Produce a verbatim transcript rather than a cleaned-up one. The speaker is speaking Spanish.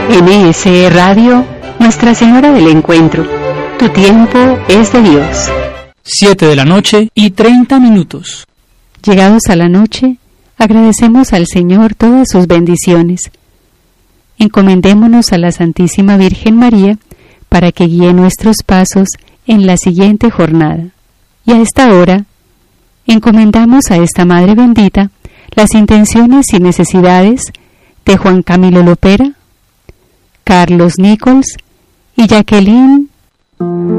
N S E Radio, Nuestra Señora del Encuentro. Tu tiempo es de Dios. Siete de la noche y treinta minutos. Llegados a la noche, agradecemos al Señor todas sus bendiciones. Encomendémonos a la Santísima Virgen María para que guíe nuestros pasos en la siguiente jornada. Y a esta hora, encomendamos a esta Madre bendita las intenciones y necesidades de Juan Camilo Lopera, Carlos Nichols y Jacqueline